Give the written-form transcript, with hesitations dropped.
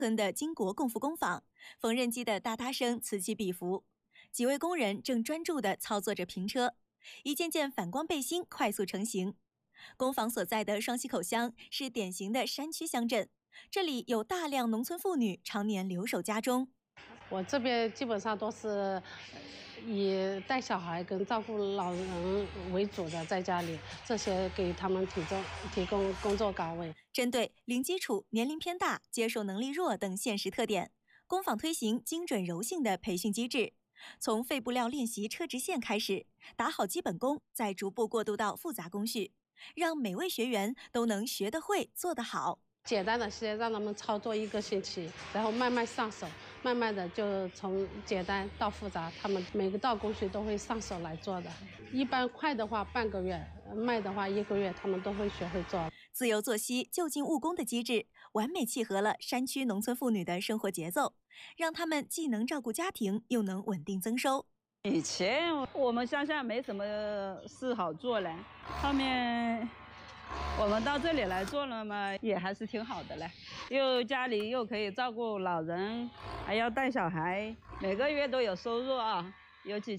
村的金国共福工坊，缝纫机的哒哒声此起彼伏，几位工人正专注地操作着平车，一件件反光背心快速成型。工坊所在的双溪口乡是典型的山区乡镇，这里有大量农村妇女常年留守家中。 我这边基本上都是以带小孩跟照顾老人为主的，在家里这些给他们提供工作岗位。 针对零基础、年龄偏大、接受能力弱等现实特点，工坊推行精准柔性的培训机制，从废布料练习车直线开始，打好基本功，再逐步过渡到复杂工序，让每位学员都能学得会、做得好。 简单的先让他们操作1个星期，然后慢慢上手，慢慢的就从简单到复杂，他们每个道工序都会上手来做的。一般快的话半个月，慢的话1个月，他们都会学会做。 自由作息、就近务工的机制，完美契合了山区农村妇女的生活节奏，让他们既能照顾家庭，又能稳定增收。 以前我们乡下没什么事好做嘞，后面我们到这里来做了嘛，也还是挺好的嘞。家里又可以照顾老人，还要带小孩，每个月都有收入啊，有几千。